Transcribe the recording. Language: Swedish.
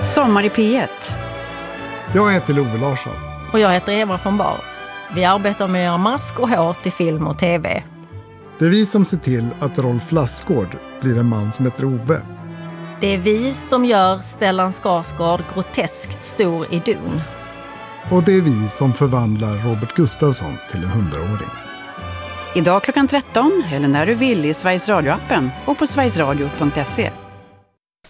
Sommar i P1. Jag heter Love Larsson. Och jag heter Eva von Bar. Vi arbetar med att göra mask och hår till film och tv. Det är vi som ser till att Rolf Lassgård blir en man som heter Ove. Det är vi som gör Stellan Skarsgård groteskt stor i Dun. Och det är vi som förvandlar Robert Gustafsson till en 100-åring. Idag klockan 13 eller när du vill i Sveriges Radio-appen och på sverigesradio.se.